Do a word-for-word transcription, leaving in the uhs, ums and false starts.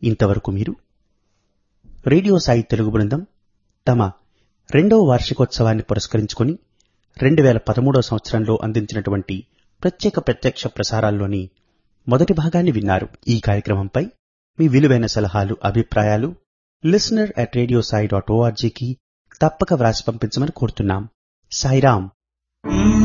ఇంతవరకు మీరు రేడియో సాయి తెలుగు బృందం తమ రెండవ వార్షికోత్సవాన్ని పురస్కరించుకుని రెండు వేల పదమూడవ సంవత్సరంలో అందించినటువంటి ప్రత్యేక ప్రత్యక్ష ప్రసారాల్లోని మొదటి భాగాన్ని విన్నారు. ఈ కార్యక్రమంపై మీ విలువైన సలహాలు, అభిప్రాయాలు listener at radio Sai dot ఓఆర్జీకి తప్పక వ్రాసి పంపించమని కోరుతున్నాం. సాయిరాం.